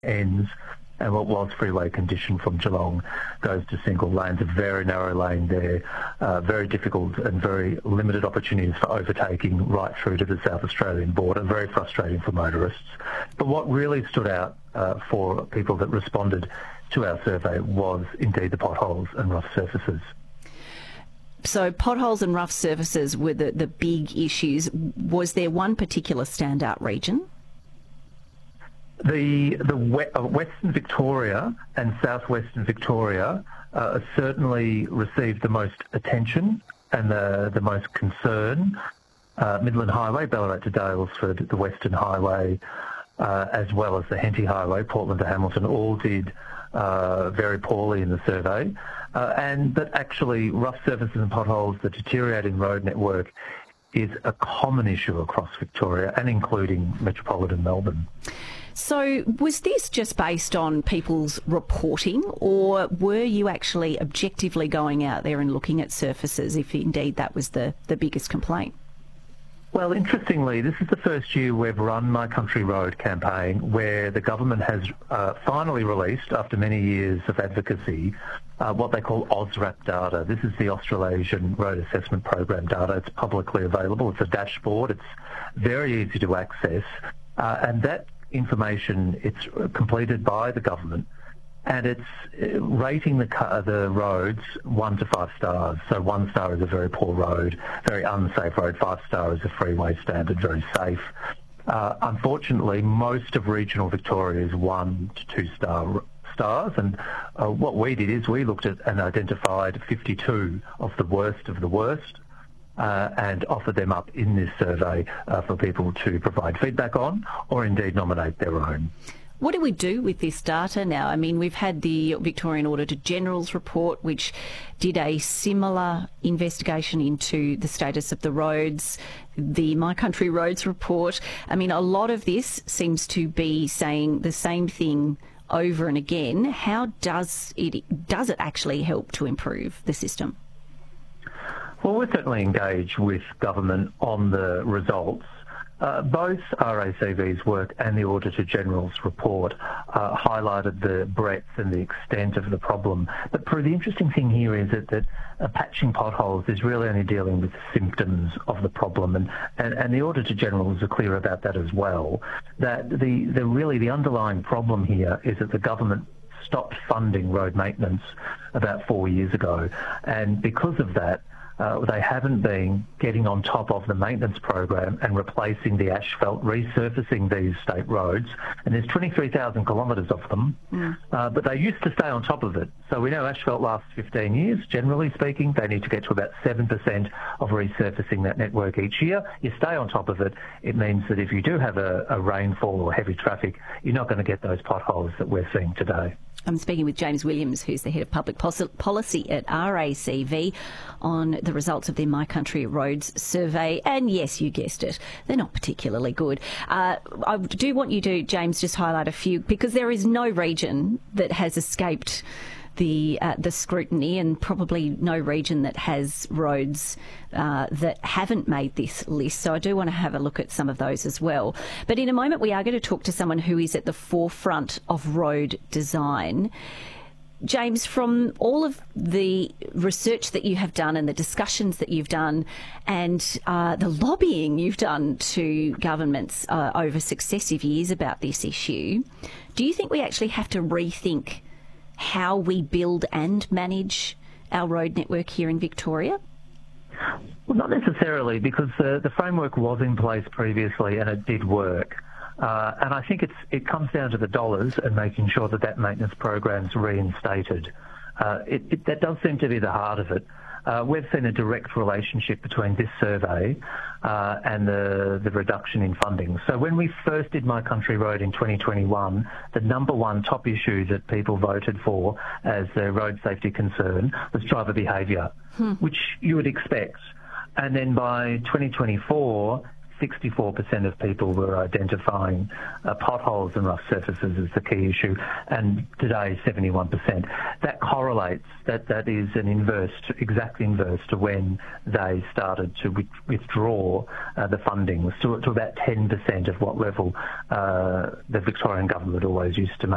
ends, and what was freeway condition from Geelong goes to single lanes, a very narrow lane there, very difficult and very limited opportunities for overtaking right through to the South Australian border, very frustrating for motorists. But what really stood out for people that responded to our survey was indeed the potholes and rough surfaces. So potholes and rough surfaces were the big issues. Was there one particular standout region? The Western Victoria and Southwestern Victoria certainly received the most attention and the most concern. Midland Highway, Ballarat to Daylesford, the Western Highway, as well as the Henty Highway, Portland to Hamilton, all did very poorly in the survey. But actually rough surfaces and potholes, the deteriorating road network, is a common issue across Victoria and including metropolitan Melbourne. So was this just based on people's reporting, or were you actually objectively going out there and looking at surfaces if indeed that was the biggest complaint? Well, interestingly, this is the first year we've run My Country Road campaign where the government has finally released, after many years of advocacy, what they call AUSRAP data. This is the Australasian Road Assessment Program data. It's publicly available. It's a dashboard. It's very easy to access. And that information, it's completed by the government, and it's rating the roads 1 to 5 stars. So 1 star is a very poor road, very unsafe road. 5 star is a freeway standard, very safe. Unfortunately, most of regional Victoria is 1 to 2 stars, and what we did is we looked at and identified 52 of the worst, and offered them up in this survey for people to provide feedback on or indeed nominate their own. What do we do with this data now? I mean, we've had the Victorian Auditor General's report, which did a similar investigation into the status of the roads, the My Country Roads report. I mean, a lot of this seems to be saying the same thing over and again. How does it actually help to improve the system? Well, we're certainly engaged with government on the results. Both RACV's work and the Auditor General's report highlighted the breadth and the extent of the problem. But the interesting thing here is that patching potholes is really only dealing with symptoms of the problem, and the Auditor General was clear about that as well, that the underlying problem here is that the government stopped funding road maintenance about 4 years ago, and because of that, they haven't been getting on top of the maintenance program and replacing the asphalt, resurfacing these state roads. And there's 23,000 kilometres of them, but they used to stay on top of it. So we know asphalt lasts 15 years, generally speaking. They need to get to about 7% of resurfacing that network each year. You stay on top of it. It means that if you do have a rainfall or heavy traffic, you're not going to get those potholes that we're seeing today. I'm speaking with James Williams, who's the Head of Public Policy at RACV, on the results of their My Country Roads survey. And yes, you guessed it, they're not particularly good. I do want you to, James, just highlight a few, because there is no region that has escaped the scrutiny, and probably no region that has roads that haven't made this list. So I do want to have a look at some of those as well. But in a moment, we are going to talk to someone who is at the forefront of road design. James, from all of the research that you have done and the discussions that you've done and the lobbying you've done to governments over successive years about this issue, do you think we actually have to rethink how we build and manage our road network here in Victoria? Well, not necessarily, because the framework was in place previously and it did work. And I think it comes down to the dollars and making sure that maintenance program's reinstated. That does seem to be the heart of it. We've seen a direct relationship between this survey and the reduction in funding. So when we first did My Country Road in 2021, the number one top issue that people voted for as a road safety concern was driver behaviour, which you would expect. And then by 2024, 64% of people were identifying potholes and rough surfaces as the key issue, and today 71%. That correlates, that is an exact inverse to when they started to withdraw the funding, to about 10% of what level the Victorian government always used to make.